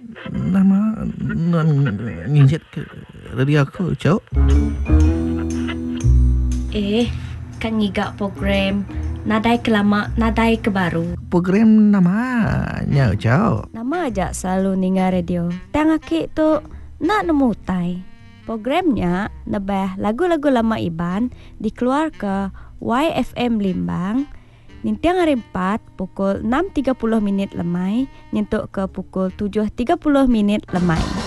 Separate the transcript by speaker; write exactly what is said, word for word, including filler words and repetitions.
Speaker 1: nama nginjet ke radio aku, Cok.
Speaker 2: Eh, kan ngigak program Nadai ke lama, nadai ke baru.
Speaker 1: Program namanya, Cok.
Speaker 2: Nama aja selalu ninggal radio. Tang akik tu nak nemu tai. Programnya nebah lagu-lagu lama Iban dikeluar ke Y F M Limbang. Nintiang hari empat pukul enam tiga puluh minit lemai nyentuk ke pukul tujuh tiga puluh minit lemai.